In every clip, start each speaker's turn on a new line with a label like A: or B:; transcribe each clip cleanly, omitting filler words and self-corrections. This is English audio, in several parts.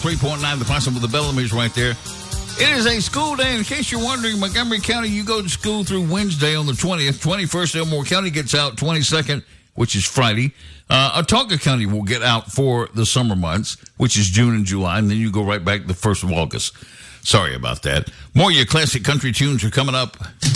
A: 3.9, the Possum with the Bellamy's right there. It is a school day. In case you're wondering, Montgomery County, you go to school through Wednesday on the 20th. 21st, Elmore County gets out 22nd, which is Friday. Autauga County will get out for the summer months, which is June and July, and then you go right back the 1st of August. Sorry about that. More of your classic country tunes are coming up.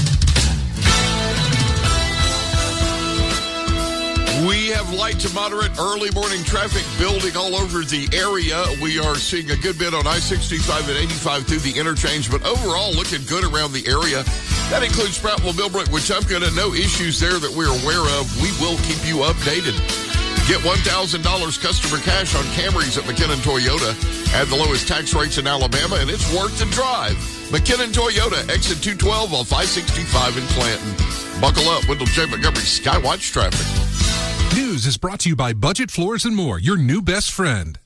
B: We have light to moderate early morning traffic building all over the area. We are seeing a good bit on I-65 and 85 through the interchange, but overall looking good around the area. That includes Prattville, Millbrook, Wetumpka. No issues there that we're aware of. We will keep you updated. Get $1,000 customer cash on Camrys at McKinnon Toyota. Have the lowest tax rates in Alabama, and it's worth the drive. McKinnon Toyota, exit 212 off I-65 in Clanton. Buckle up, Wendell J. Montgomery Skywatch traffic.
C: News is brought to you by Budget Floors and More, your new best friend.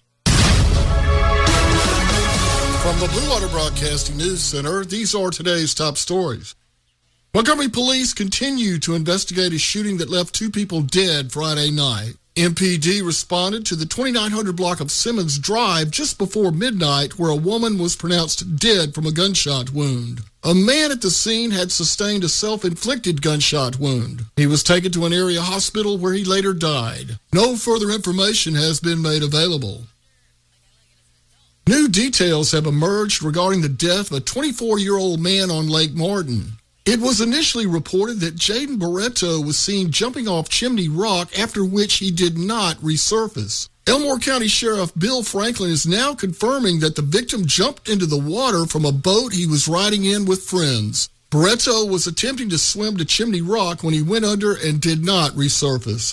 D: From the Blue Water Broadcasting News Center, these are today's top stories. Montgomery police continue to investigate a shooting that left 2 people dead Friday night. MPD responded to the 2900 block of Simmons Drive just before midnight, where a woman was pronounced dead from a gunshot wound. A man at the scene had sustained a self-inflicted gunshot wound. He was taken to an area hospital where he later died. No further information has been made available. New details have emerged regarding the death of a 24-year-old man on Lake Martin. It was initially reported that Jaden Barreto was seen jumping off Chimney Rock, after which he did not resurface. Elmore County Sheriff Bill Franklin is now confirming that the victim jumped into the water from a boat he was riding in with friends. Barreto was attempting to swim to Chimney Rock when he went under and did not resurface.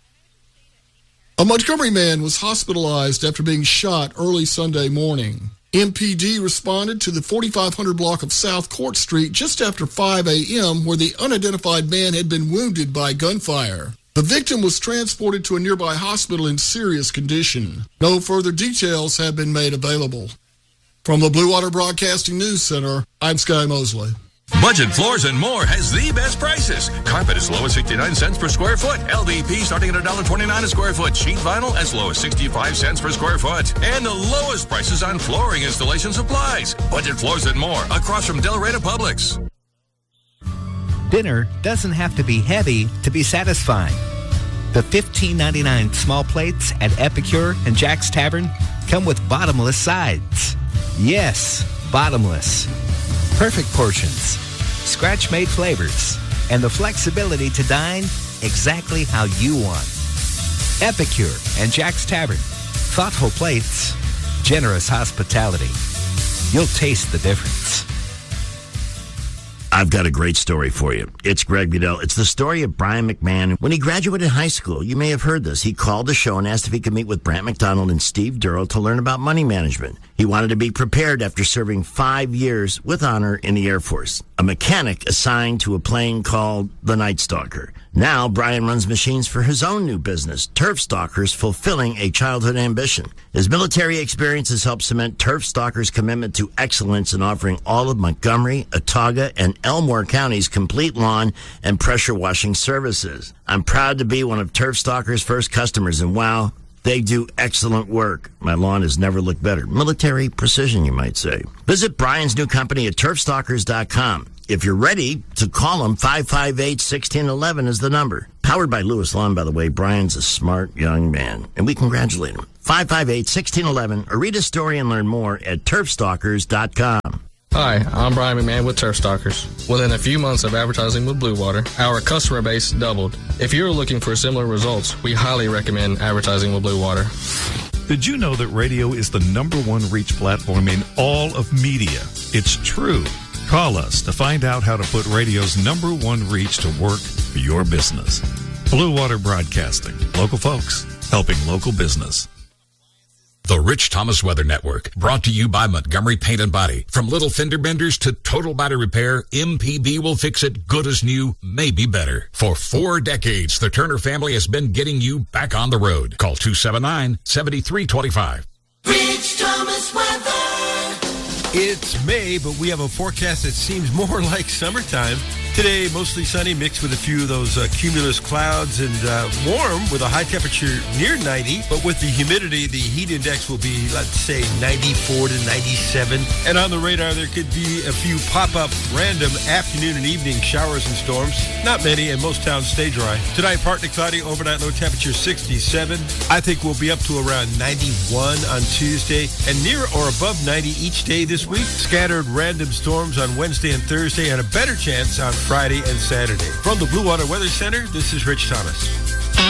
D: A Montgomery man was hospitalized after being shot early Sunday morning. MPD responded to the 4500 block of South Court Street just after 5 a.m. where the unidentified man had been wounded by gunfire. The victim was transported to a nearby hospital in serious condition. No further details have been made available. From the Blue Water Broadcasting News Center, I'm Sky Mosley.
E: Budget Floors and More has the best prices. Carpet as low as 69 cents per square foot. LVP starting at $1.29 a square foot. Sheet vinyl as low as 65 cents per square foot. And the lowest prices on flooring installation supplies. Budget Floors and More across from Del Rey to Publix.
F: Dinner doesn't have to be heavy to be satisfying. The $15.99 small plates at Epicure and Jack's Tavern come with bottomless sides. Yes, bottomless. Perfect portions, scratch-made flavors, and the flexibility to dine exactly how you want. Epicure and Jack's Tavern. Thoughtful plates, generous hospitality. You'll taste the difference.
G: I've got a great story for you. It's Greg Goodell. It's the story of Brian McMahon. When he graduated high school, you may have heard this. He called the show and asked if he could meet with Brant McDonald and Steve Durrell to learn about money management. He wanted to be prepared after serving 5 years with honor in the Air Force, a mechanic assigned to a plane called the Night Stalker. Now, Brian runs machines for his own new business, Turf Stalkers, fulfilling a childhood ambition. His military experience has helped cement Turf Stalkers' commitment to excellence in offering all of Montgomery, Autauga, and Elmore County's complete lawn and pressure washing services. I'm proud to be one of Turf Stalkers' first customers, and wow, they do excellent work. My lawn has never looked better. Military precision, you might say. Visit Brian's new company at turfstalkers.com. If you're ready to call him, 558-1611 is the number. Powered by Lewis Lawn, by the way. Brian's a smart young man, and we congratulate him. 558-1611, or read his story and learn more at turfstalkers.com.
H: Hi, I'm Brian McMahon with Turf Stalkers. Within a few months of advertising with Blue Water, our customer base doubled. If you're looking for similar results, we highly recommend advertising with Blue Water.
I: Did you know that radio is the #1 reach platform in all of media? It's true. Call us to find out how to put radio's #1 reach to work for your business. Blue Water Broadcasting. Local folks helping local business.
E: The Rich Thomas Weather Network, brought to you by Montgomery Paint and Body. From little fender benders to total body repair, MPB will fix it good as new, maybe better. For 4 decades, the Turner family has been getting you back on the road. Call 279-7325.
J: Rich Thomas Weather.
K: It's May, but we have a forecast that seems more like summertime.
J: Today, mostly sunny, mixed with a few of those cumulus clouds, and warm with a high temperature near 90. But with the humidity, the heat index will be, let's say, 94 to 97. And on the radar, there could be a few pop-up random afternoon and evening showers and storms. Not many, and most towns stay dry. Tonight, partly cloudy, overnight low temperature 67. I think we'll be up to around 91 on Tuesday, and near or above 90 each day this week. Scattered random storms on Wednesday and Thursday, and a better chance on Friday and Saturday. From the Blue Water Weather Center, this is Rich Thomas.